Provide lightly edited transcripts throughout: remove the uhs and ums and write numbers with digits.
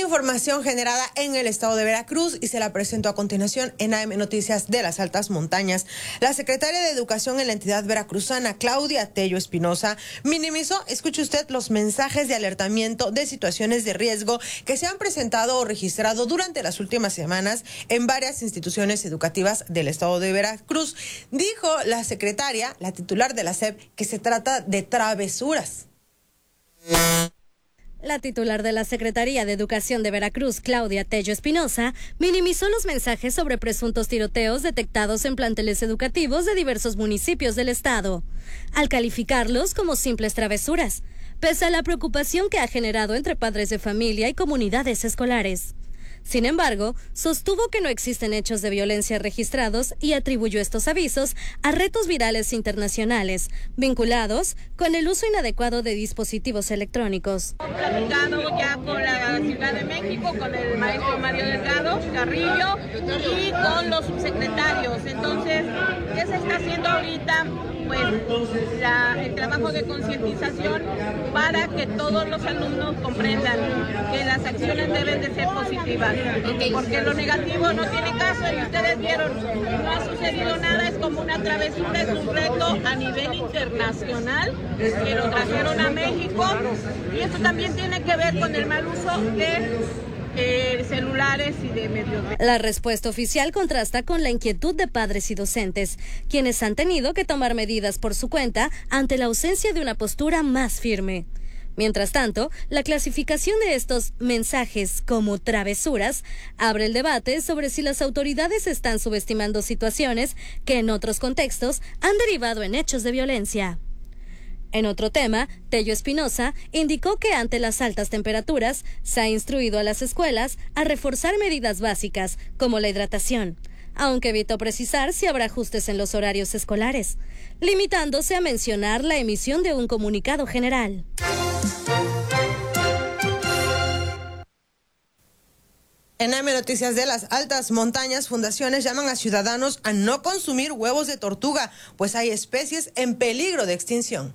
información generada en el estado de Veracruz y se la presento a continuación en AM Noticias de las Altas Montañas. La secretaria de Educación en la entidad veracruzana, Claudia Tello Espinosa, minimizó, escuche usted, los mensajes de alertamiento de situaciones de riesgo que se han presentado o registrado durante las últimas semanas en varias instituciones educativas del estado de Veracruz. Dijo la secretaria, la titular de la SEP, que se trata de travesuras. La titular de la Secretaría de Educación de Veracruz, Claudia Tello Espinosa, minimizó los mensajes sobre presuntos tiroteos detectados en planteles educativos de diversos municipios del estado, al calificarlos como simples travesuras, pese a la preocupación que ha generado entre padres de familia y comunidades escolares. Sin embargo, sostuvo que no existen hechos de violencia registrados y atribuyó estos avisos a retos virales internacionales vinculados con el uso inadecuado de dispositivos electrónicos. Hemos platicado ya con la Ciudad de México, con el maestro Mario Delgado Carrillo y con los subsecretarios. Entonces, ¿qué se está haciendo ahorita? Pues el trabajo de concientización para que todos los alumnos comprendan que las acciones deben de ser positivas, porque lo negativo no tiene caso y ustedes vieron, no ha sucedido nada, es como una travesura, es un reto a nivel internacional que lo trajeron a México y esto también tiene que ver con el mal uso de celulares y de medios. La respuesta oficial contrasta con la inquietud de padres y docentes, quienes han tenido que tomar medidas por su cuenta ante la ausencia de una postura más firme. Mientras tanto, la clasificación de estos mensajes como travesuras abre el debate sobre si las autoridades están subestimando situaciones que en otros contextos han derivado en hechos de violencia. En otro tema, Tello Espinosa indicó que ante las altas temperaturas se ha instruido a las escuelas a reforzar medidas básicas como la hidratación, aunque evitó precisar si habrá ajustes en los horarios escolares, limitándose a mencionar la emisión de un comunicado general. En AM Noticias de las Altas Montañas, fundaciones llaman a ciudadanos a no consumir huevos de tortuga, pues hay especies en peligro de extinción.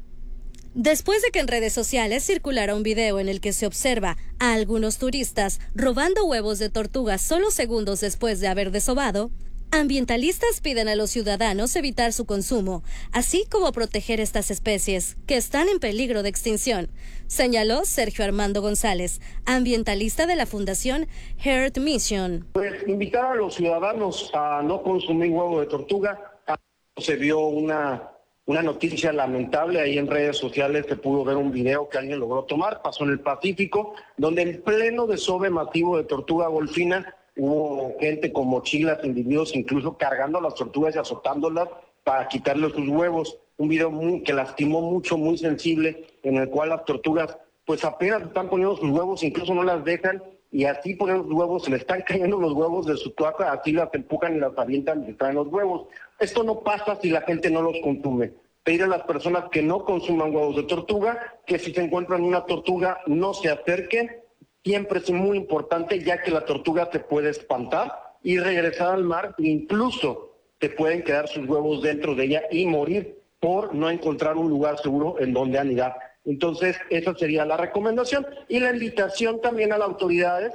Después de que en redes sociales circulara un video en el que se observa a algunos turistas robando huevos de tortuga solo segundos después de haber desovado, ambientalistas piden a los ciudadanos evitar su consumo, así como proteger estas especies, que están en peligro de extinción, señaló Sergio Armando González, ambientalista de la Fundación Earth Mission. Pues invitar a los ciudadanos a no consumir huevo de tortuga. Se vio una noticia lamentable ahí en redes sociales, se pudo ver un video que alguien logró tomar, pasó en el Pacífico, donde en pleno desove masivo de tortuga golfina hubo gente con mochilas, individuos incluso cargando las tortugas y azotándolas para quitarles sus huevos. Un video que lastimó mucho, muy sensible, en el cual las tortugas pues apenas están poniendo sus huevos, incluso no las dejan, y así poniendo los huevos, se le están cayendo los huevos de su tuaca, así las empujan y las avientan y traen los huevos. Esto no pasa si la gente no los consume. Pedir a las personas que no consuman huevos de tortuga, que si se encuentran una tortuga no se acerquen. Siempre es muy importante, ya que la tortuga se puede espantar y regresar al mar, incluso te pueden quedar sus huevos dentro de ella y morir por no encontrar un lugar seguro en donde anidar. Entonces, esa sería la recomendación y la invitación también a las autoridades,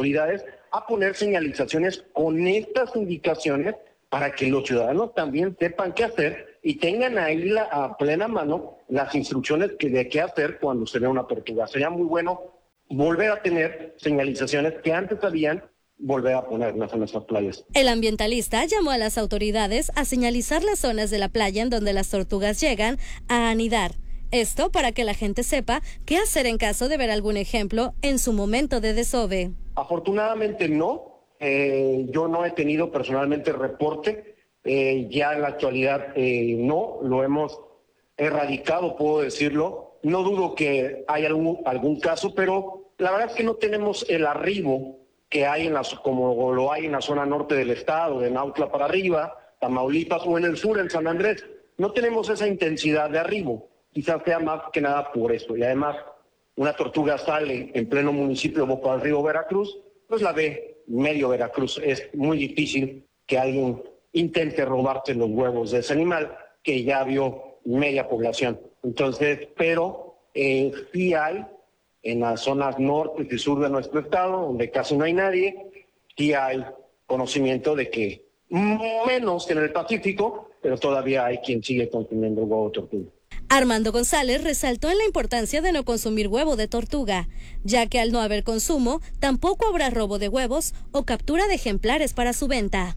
a poner señalizaciones con estas indicaciones para que los ciudadanos también sepan qué hacer y tengan ahí a plena mano las instrucciones de qué hacer cuando se ve una tortuga. Sería muy bueno volver a tener señalizaciones que antes habían, volver a ponerlas en nuestras playas. El ambientalista llamó a las autoridades a señalizar las zonas de la playa en donde las tortugas llegan a anidar. Esto para que la gente sepa qué hacer en caso de ver algún ejemplo en su momento de desove. Afortunadamente no. Yo no he tenido personalmente reporte. Ya en la actualidad no, lo hemos erradicado, puedo decirlo. No dudo que haya algún caso, pero la verdad es que no tenemos el arribo que hay como lo hay en la zona norte del estado, de Nautla para arriba, Tamaulipas o en el sur, en San Andrés. No tenemos esa intensidad de arribo. Quizás sea más que nada por eso. Y además, una tortuga sale en pleno municipio Boca del Río, Veracruz, pues la ve medio Veracruz. Es muy difícil que alguien intente robarse los huevos de ese animal que ya vio media población. Entonces, pero sí hay en las zonas norte y sur de nuestro estado, donde casi no hay nadie, y hay conocimiento de que menos que en el Pacífico, pero todavía hay quien sigue consumiendo huevo de tortuga. Armando González resaltó en la importancia de no consumir huevo de tortuga, ya que al no haber consumo, tampoco habrá robo de huevos o captura de ejemplares para su venta.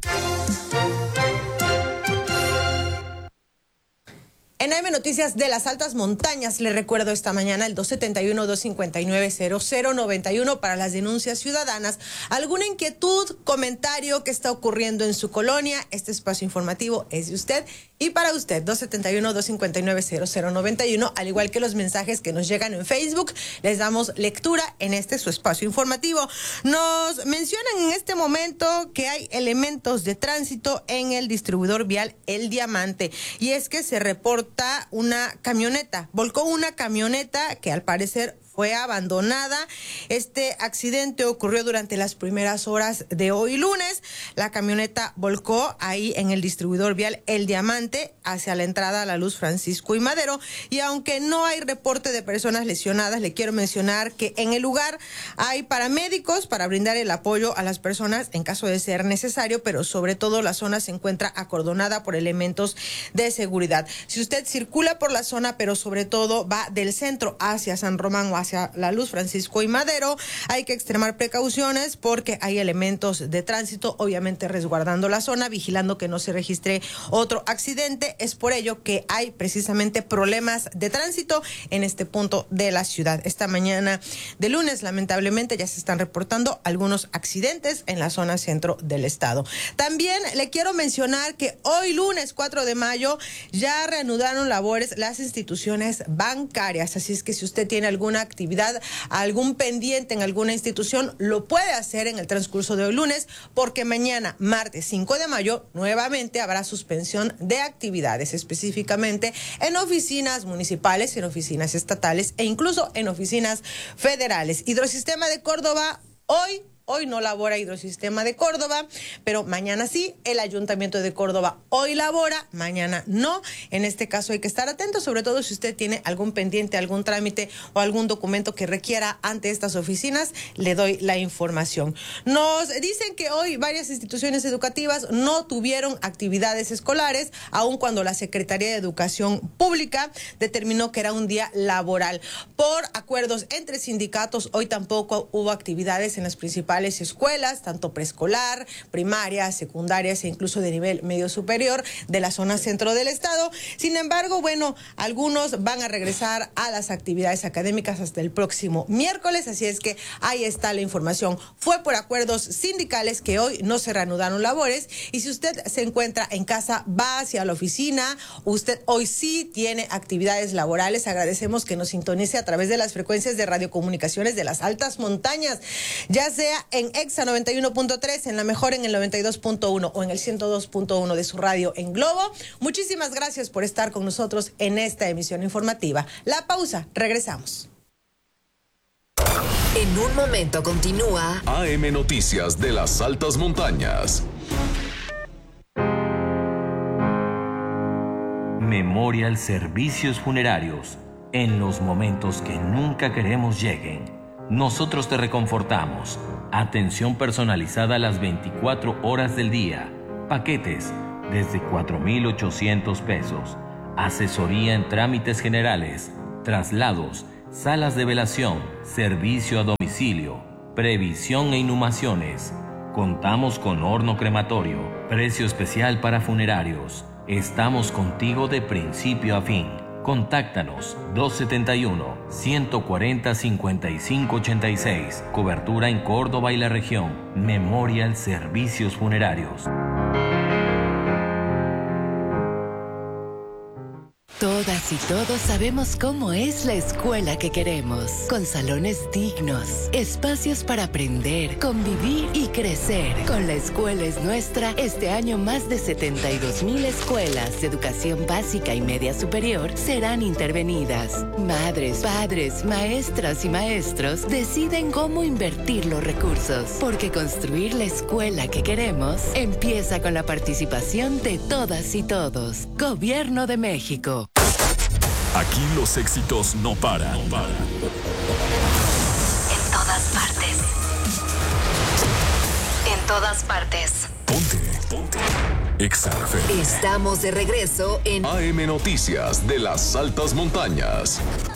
En AM Noticias de las Altas Montañas, le recuerdo esta mañana el 271-259-0091 para las denuncias ciudadanas. ¿Alguna inquietud, comentario que está ocurriendo en su colonia? Este espacio informativo es de usted y para usted. 271-259-0091, al igual que los mensajes que nos llegan en Facebook, les damos lectura en este su espacio informativo. Nos mencionan en este momento que hay elementos de tránsito en el distribuidor vial El Diamante, y es que se reporta una camioneta, volcó una camioneta que al parecer fue abandonada. Este accidente ocurrió durante las primeras horas de hoy lunes. La camioneta volcó ahí en el distribuidor vial El Diamante hacia la entrada a la Luz Francisco y Madero, y aunque no hay reporte de personas lesionadas, le quiero mencionar que en el lugar hay paramédicos para brindar el apoyo a las personas en caso de ser necesario, pero sobre todo la zona se encuentra acordonada por elementos de seguridad. Si usted circula por la zona, pero sobre todo va del centro hacia San Román o hacia la Luz Francisco y Madero, hay que extremar precauciones porque hay elementos de tránsito, obviamente resguardando la zona, vigilando que no se registre otro accidente. Es por ello que hay precisamente problemas de tránsito en este punto de la ciudad. Esta mañana de lunes, lamentablemente, ya se están reportando algunos accidentes en la zona centro del estado. También le quiero mencionar que hoy lunes 4 de mayo ya reanudaron labores las instituciones bancarias, así es que si usted tiene alguna actividad, algún pendiente en alguna institución, lo puede hacer en el transcurso de hoy lunes, porque mañana, martes 5 de mayo, nuevamente habrá suspensión de actividades, específicamente en oficinas municipales, en oficinas estatales e incluso en oficinas federales. Hidrosistema de Córdoba, Hoy no labora Hidrosistema de Córdoba, pero mañana sí. El Ayuntamiento de Córdoba hoy labora, mañana no. En este caso hay que estar atentos, sobre todo si usted tiene algún pendiente, algún trámite o algún documento que requiera ante estas oficinas, le doy la información. Nos dicen que hoy varias instituciones educativas no tuvieron actividades escolares, aun cuando la Secretaría de Educación Pública determinó que era un día laboral. Por acuerdos entre sindicatos, hoy tampoco hubo actividades en las principales escuelas, tanto preescolar, primarias, secundarias e incluso de nivel medio superior de la zona centro del estado. Sin embargo, bueno, algunos van a regresar a las actividades académicas hasta el próximo miércoles, así es que ahí está la información. Fue por acuerdos sindicales que hoy no se reanudaron labores, y si usted se encuentra en casa, va hacia la oficina, usted hoy sí tiene actividades laborales. Agradecemos que nos sintonice a través de las frecuencias de radiocomunicaciones de las Altas Montañas, ya sea en EXA 91.3, en La Mejor en el 92.1 o en el 102.1 de su radio en Globo. Muchísimas gracias por estar con nosotros en esta emisión informativa. La pausa, regresamos. En un momento continúa AM Noticias de las Altas Montañas. Memorial Servicios Funerarios. En los momentos que nunca queremos lleguen, nosotros te reconfortamos. Atención personalizada a las 24 horas del día. Paquetes desde 4,800 pesos. Asesoría en trámites generales, traslados, salas de velación, servicio a domicilio, previsión e inhumaciones. Contamos con horno crematorio, precio especial para funerarios. Estamos contigo de principio a fin. Contáctanos 271-140-5586. Cobertura en Córdoba y la región. Memorial Servicios Funerarios. Todas y todos sabemos cómo es la escuela que queremos, con salones dignos, espacios para aprender, convivir y crecer. Con La Escuela es Nuestra, este año más de 72,000 escuelas de educación básica y media superior serán intervenidas. Madres, padres, maestras y maestros deciden cómo invertir los recursos, porque construir la escuela que queremos empieza con la participación de todas y todos. Gobierno de México. Aquí los éxitos no paran. todas partes. Ponte. Exa FM. Estamos de regreso en AM Noticias de las Altas Montañas.